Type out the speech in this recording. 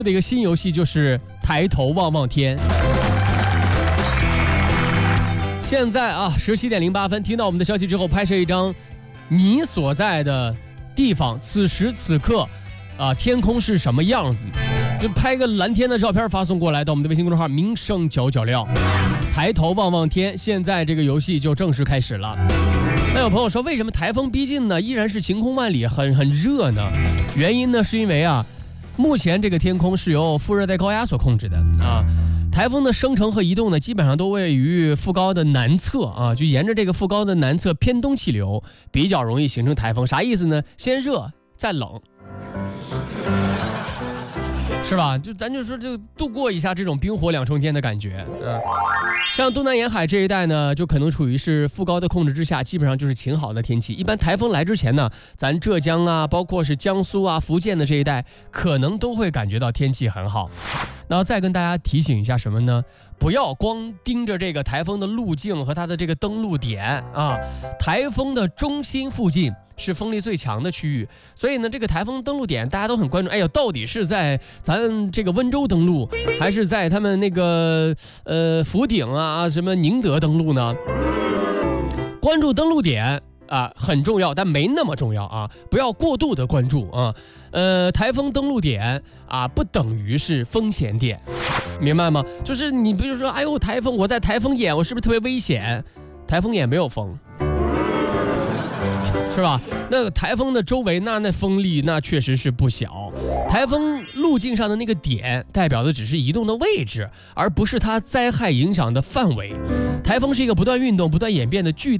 的一个新游戏就是抬头望望天。现在啊，17:08，听到我们的消息之后，拍摄一张你所在的地方此时此刻天空是什么样子，就拍个蓝天的照片发送过来到我们的微信公众号民生996料，抬头望望天。现在这个游戏就正式开始了。那有朋友说，为什么台风逼近呢，依然是晴空万里，很热呢？原因呢是因为目前这个天空是由副热带高压所控制的台风的生成和移动呢，基本上都位于副高的南侧就沿着这个副高的南侧偏东气流，比较容易形成台风。啥意思呢？先热再冷，是吧？咱就说就度过一下这种冰火两重天的感觉。像东南沿海这一带呢，就可能处于是副高的控制之下，基本上就是晴好的天气。一般台风来之前呢，咱浙江包括是江苏福建的这一带，可能都会感觉到天气很好。那再跟大家提醒一下什么呢？不要光盯着这个台风的路径和它的这个登陆点台风的中心附近是风力最强的区域，所以呢，这个台风登陆点大家都很关注。到底是在咱这个温州登陆，还是在他们那个福鼎什么宁德登陆呢？关注登陆点很重要，但没那么重要不要过度的关注台风登陆点不等于是风险点，明白吗？就是你比如说，台风，我在台风眼，我是不是特别危险？台风眼没有风，是吧？那个台风的周围，那风力那确实是不小。台风路径上的那个点，代表的只是移动的位置，而不是它灾害影响的范围。台风是一个不断运动、不断演变的巨大